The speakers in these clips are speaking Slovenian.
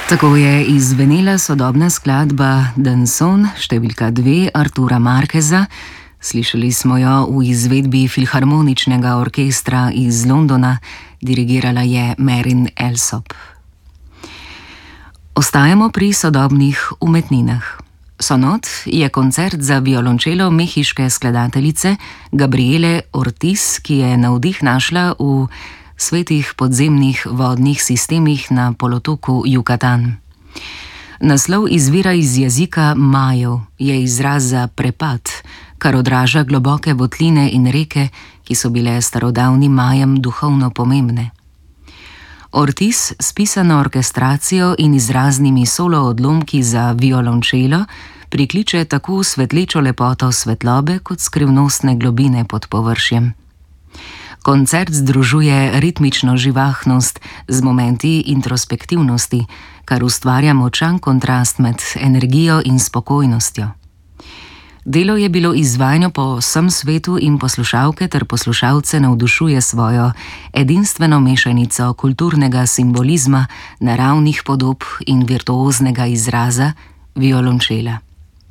Tako je izvenela sodobna skladba Danson številka 2 Artura Marqueza. Slišali smo jo v izvedbi Filharmoničnega orkestra iz Londona, dirigirala je Marin Alsop. Ostajamo pri sodobnih umetninah. Sonot je koncert za violončelo mehiške skladateljice Gabriele Ortiz, ki je navdih našla v svetih podzemnih vodnih sistemih na polotoku Yucatan. Naslov izvira iz jezika Majev, je izraz za prepad, kar odraža globoke votline in reke, ki so bile starodavnim Majem duhovno pomembne. Ortiz s pisano orkestracijo in izraznimi solo odlomki za violončelo prikliče tako svetlečo lepoto svetlobe kot skrivnostne globine pod površjem. Koncert združuje ritmično živahnost z momenti introspektivnosti, kar ustvarja močan kontrast med energijo in spokojnostjo. Delo je bilo izvajano po vsem svetu in poslušalke ter poslušalce navdušuje svojo edinstveno mešanico kulturnega simbolizma, naravnih podob in virtuoznega izraza violončela.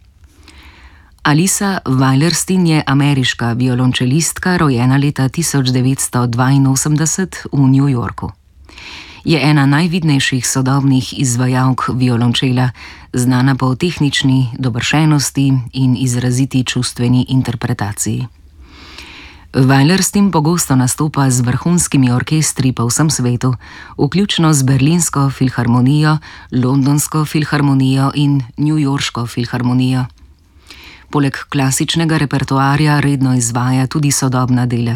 Alisa Weilerstein je ameriška violončelistka, rojena leta 1982 v New Yorku. Je ena najvidnejših sodobnih izvajalk violončela, znana po tehnični dovršenosti in izraziti čustveni interpretaciji. Weilerstein pogosto nastopa z vrhunskimi orkestri po vsem svetu, vključno z Berlinsko filharmonijo, Londonsko filharmonijo in Newyorško filharmonijo. Poleg klasičnega repertoarja redno izvaja tudi sodobna dela.